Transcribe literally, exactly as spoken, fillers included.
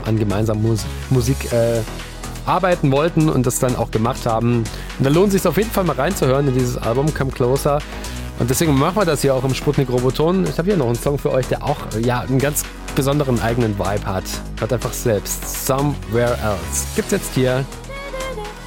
an gemeinsamer Mus- Musik äh, arbeiten wollten und das dann auch gemacht haben. Und da lohnt es sich auf jeden Fall mal reinzuhören in dieses Album Come Closer. Und deswegen machen wir das hier auch im Sputnik Roboton. Ich habe hier noch einen Song für euch, der auch ja, einen ganz besonderen eigenen Vibe hat. Hat einfach selbst. Somewhere Else. Gibt's jetzt hier